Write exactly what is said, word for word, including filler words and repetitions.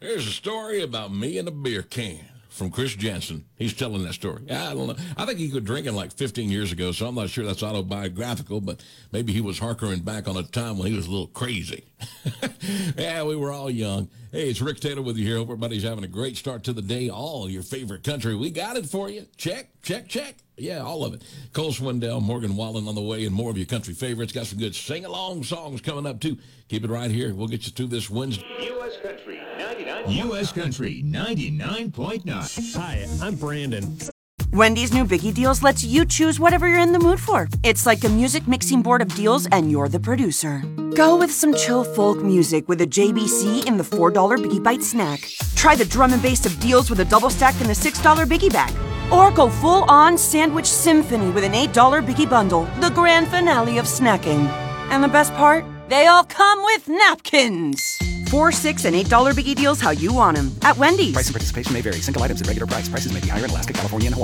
Here's a story about me and a beer can from Chris Jensen. He's telling that story. I don't know. I think he quit drinking like fifteen years ago, so I'm not sure that's autobiographical, but maybe he was harkering back on a time when he was a little crazy. Yeah, we were all young. Hey, it's Rick Taylor with you here. Hope everybody's having a great start to the day. All your favorite country. We got it for you. Check, check, check. Yeah, all of it. Cole Swindell, Morgan Wallen on the way, and more of your country favorites. Got some good sing-along songs coming up, too. Keep it right here. We'll get you through this Wednesday. U S Country ninety-nine. U S Country ninety-nine point nine. Hi, I'm Brandon. Wendy's new Biggie Deals lets you choose whatever you're in the mood for. It's like a music mixing board of deals, and you're the producer. Go with some chill folk music with a J B C in the four dollar Biggie Bite snack. Try the drum and bass of deals with a double stack in the six dollar Biggie Bag. Or go full-on sandwich symphony with an eight dollar Biggie Bundle, the grand finale of snacking. And the best part? They all come with napkins. Four, six, and eight dollar Biggie Deals how you want them at Wendy's. Price and participation may vary. Single items at regular price. Prices may be higher in Alaska, California, and Hawaii.